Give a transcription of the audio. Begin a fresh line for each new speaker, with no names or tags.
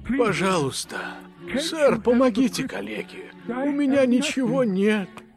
Пожалуйста, сэр, помогите коллеге. У меня ничего нет.